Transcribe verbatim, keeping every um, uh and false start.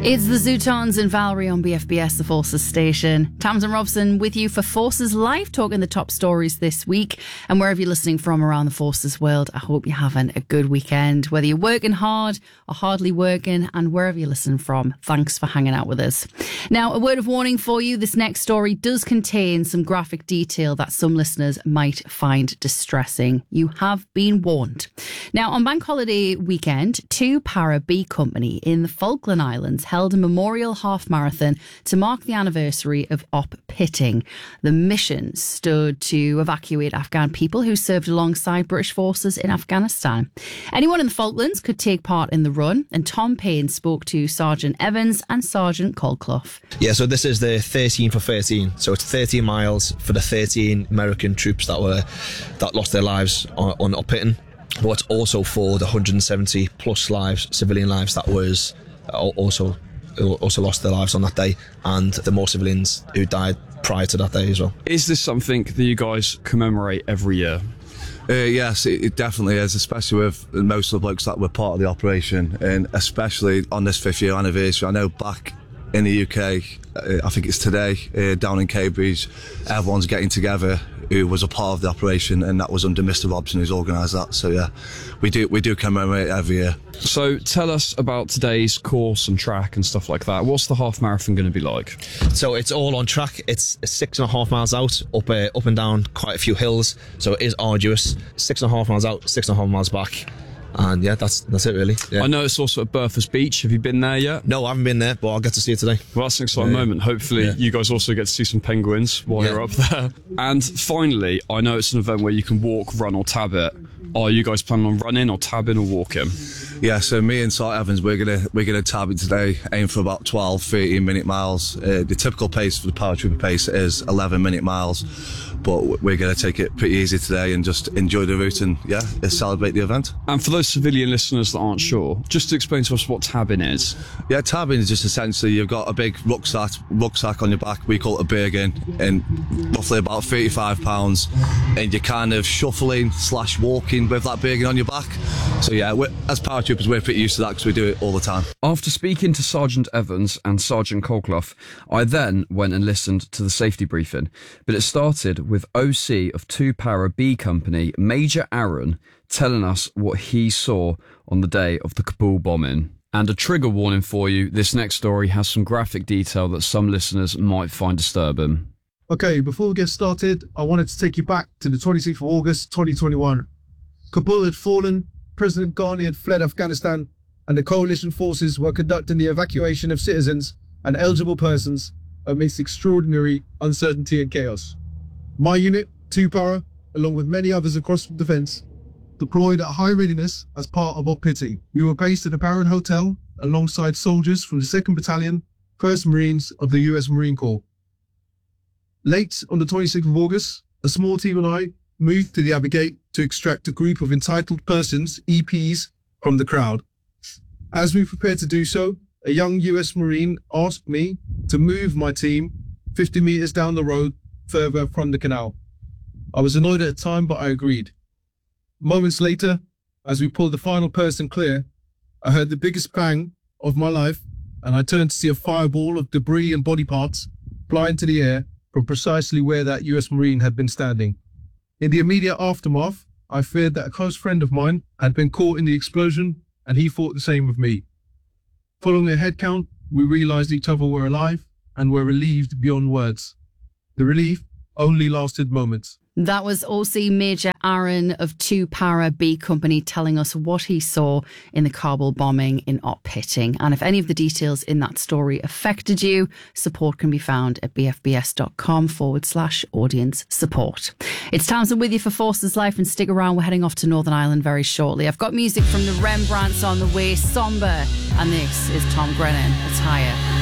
It's the Zootons and Valerie on B F B S, the Forces station. Tamsin Robson with you for Forces Live, talking the top stories this week. And wherever you're listening from around the Forces world, I hope you're having a good weekend. Whether you're working hard or hardly working, and wherever you're listening from, thanks for hanging out with us. Now, a word of warning for you. This next story does contain some graphic detail that some listeners might find distressing. You have been warned. Now, on Bank Holiday weekend, two Para B Company in the Falkland Islands held a memorial half marathon to mark the anniversary of Op Pitting. The mission stood to evacuate Afghan people who served alongside British forces in Afghanistan. Anyone in the Falklands could take part in the run, and Tom Payne spoke to Sergeant Evans and Sergeant Colclough. Yeah, so this is the thirteen for thirteen. So it's thirteen miles for the thirteen American troops that were that lost their lives on, on Op Pitting. But it's also for the one hundred seventy plus lives, civilian lives, that was also also lost their lives on that day, and the more civilians who died prior to that day as well. Is this something that you guys commemorate every year? Uh, yes, it, it definitely is, especially with most of the blokes that were part of the operation, and especially on this fifth year anniversary. I know back in the U K, uh, I think it's today, uh, down in Cambridge, everyone's getting together who was a part of the operation, and that was under Mister Robson, who's organised that. So yeah, we do we do commemorate every year. So tell us about today's course and track and stuff like that. What's the half marathon going to be like? So it's all on track. It's six and a half miles out, up uh, up and down quite a few hills. So it is arduous. Six and a half miles out, six and a half miles back. And yeah, that's that's it really. Yeah. I know it's also at Bertha's Beach. Have you been there yet? No, I haven't been there, but I'll get to see it today. Well, that's an exciting yeah. moment. Hopefully yeah. you guys also get to see some penguins while yeah. you're up there. And finally, I know it's an event where you can walk, run or tab it. Are you guys planning on running or tabbing or walking? Yeah, so me and Sergeant Evans, we're gonna we're gonna tab it today, aim for about twelve, thirteen minute miles. Uh, the typical pace for the paratrooper pace is eleven minute miles, but we're gonna take it pretty easy today and just enjoy the route and yeah, celebrate the event. And for those civilian listeners that aren't sure, just to explain to us what tabbing is. Yeah, tabbing is just essentially you've got a big rucksack rucksack on your back. We call it a Bergen, and roughly about thirty-five pounds, and you're kind of shuffling slash walking with that Bergen on your back. So yeah, we're, as paratroopers, we're pretty used to that because we do it all the time. After speaking to Sergeant Evans and Sergeant Colclough, I then went and listened to the safety briefing. But it started with O C of two Para B Company, Major Aaron, telling us what he saw on the day of the Kabul bombing. And a trigger warning for you, this next story has some graphic detail that some listeners might find disturbing. Okay, before we get started, I wanted to take you back to the twenty-sixth of August twenty twenty-one. Kabul had fallen, President Ghani had fled Afghanistan, and the coalition forces were conducting the evacuation of citizens and eligible persons amidst extraordinary uncertainty and chaos. My unit, two Para, along with many others across the defence, deployed at high readiness as part of Op Pitting. We were based at the Baron Hotel alongside soldiers from the second Battalion, first Marines of the U S Marine Corps. Late on the twenty-sixth of August, a small team and I moved to the Abbey Gate to extract a group of entitled persons, E Ps, from the crowd. As we prepared to do so, a young U S Marine asked me to move my team fifty metres down the road further from the canal. I was annoyed at the time, but I agreed. Moments later, as we pulled the final person clear, I heard the biggest bang of my life, and I turned to see a fireball of debris and body parts fly into the air from precisely where that U S Marine had been standing. In the immediate aftermath, I feared that a close friend of mine had been caught in the explosion, and he thought the same of me. Following a head count, we realised each other were alive and were relieved beyond words. The relief only lasted moments. That was O C Major Aaron of two Para B Company telling us what he saw in the Kabul bombing in Op Pitting. And if any of the details in that story affected you, support can be found at bfbs.com forward slash audience support. It's Tamsin with you for Forces Life, and stick around, we're heading off to Northern Ireland very shortly. I've got music from the Rembrandts on the way, Somber, and this is Tom Grennan, Attire.